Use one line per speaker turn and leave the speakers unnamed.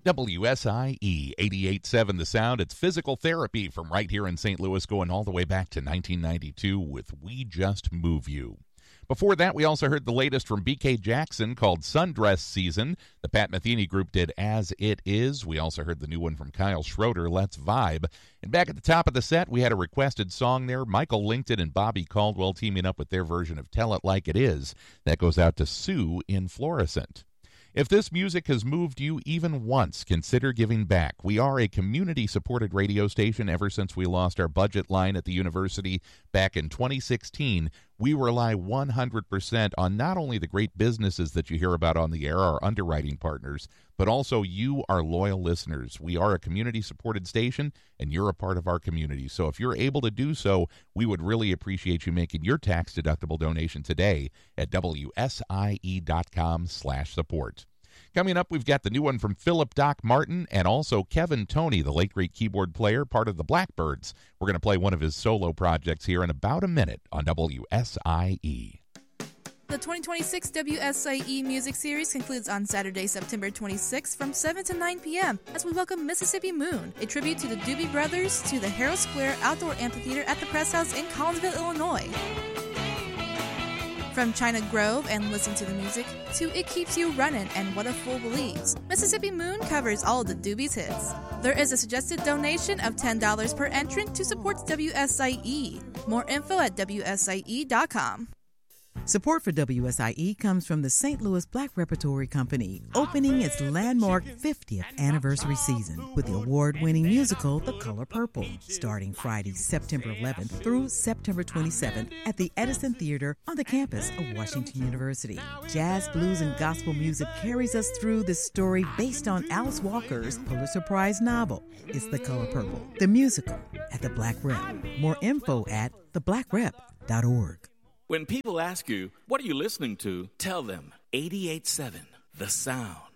WSIE 88.7 The Sound. It's physical therapy from right here in St. Louis, going all the way back to 1992 with We Just Move You. Before that, we also heard the latest from B.K. Jackson called Sundress Season. The Pat Metheny Group did As It Is. We also heard the new one from Kyle Schroeder, Let's Vibe. And back at the top of the set, we had a requested song there. Michael Linkton and Bobby Caldwell teaming up with their version of Tell It Like It Is. That goes out to Sue in Florissant. If this music has moved you even once, consider giving back. We are a community-supported radio station ever since we lost our budget line at the university back in 2016. We rely 100% on not only the great businesses that you hear about on the air, our underwriting partners, but also you, our loyal listeners. We are a community-supported station, and you're a part of our community. So if you're able to do so, we would really appreciate you making your tax-deductible donation today at WSIE.com/support. Coming up, we've got the new one from Philip Doc Martin and also Kevin Toney, the late great keyboard player, part of the Blackbirds. We're going to play one of his solo projects here in about a minute on WSIE.
The 2026 WSIE Music Series concludes on Saturday, September 26th from 7 to 9 p.m. as we welcome Mississippi Moon, a tribute to the Doobie Brothers, to the Harrow Square Outdoor Amphitheater at the Press House in Collinsville, Illinois. From China Grove and Listen to the Music to It Keeps You Runnin' and What a Fool Believes, Mississippi Moon covers all of the Doobies hits. There is a suggested donation of $10 per entrant to support WSIE. More info at WSIE.com.
Support for WSIE comes from the St. Louis Black Repertory Company, opening its landmark 50th anniversary season with the award-winning musical The Color Purple, starting Friday, September 11th through September 27th at the Edison Theater on the campus of Washington University. Jazz, blues, and gospel music carries us through this story based on Alice Walker's Pulitzer Prize novel. It's The Color Purple, the musical, at the Black Rep. More info at theblackrep.org.
When people ask you, what are you listening to? Tell them 88.7 The Sound.